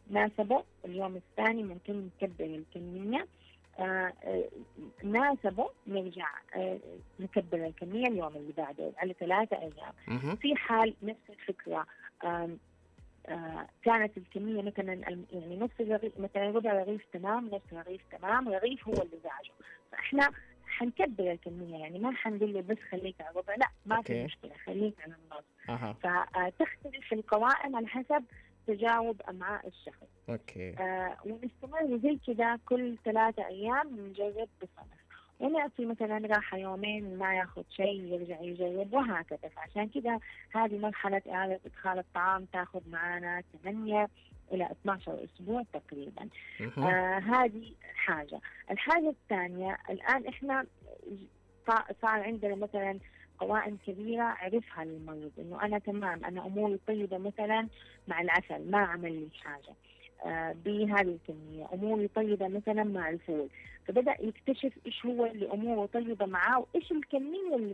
ناسبه اليوم الثاني ممكن نكبر الكمية، ناسبه نرجع نكبر الكمية اليوم اللي بعده على 3 أيام. في حال نفس الفكرة كانت الكمية مثلا يعني نص الرغيف، مثلا ربع رغيف تمام، نص رغيف تمام، رغيف هو اللي زعجه، فإحنا حنكبر الكمية، يعني ما حنقول له بس خليك على ربع، لا ما في مشكلة خليك على النص. فتختلف القوائم على حسب تجاوب أمعاء الشخص. ونستمر زي كده كل 3 أيام نجرب بصنف، ونعطي مثلا راحة يومين ما ياخد شيء يرجع يجرب وهكذا. فعشان كده هذه مرحلة إعادة إدخال الطعام تاخذ معنا 8 إلى 12 أسبوع تقريبا. هذه حاجة. الحاجة الثانية، الآن إحنا صار عندنا مثلا قوائم كبيرة عرفها للمريض إنه أنا تمام، أنا أموري طيبة مثلا مع العسل ما عمل لي حاجة، بهذه الكمية أموري طيبة مثلا مع الفول، فبدأ يكتشف إيش هو اللي أموره طيبة معاه وإيش الكمية اللي